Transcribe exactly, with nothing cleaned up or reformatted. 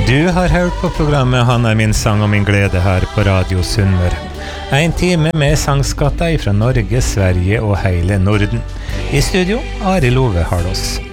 Du har hørt på programmet Han er min sang og min glede her på Radio Sunnmøre. En time med sangskatter fra Norge, Sverige og hele Norden. I studio, Arild Ove Harlås.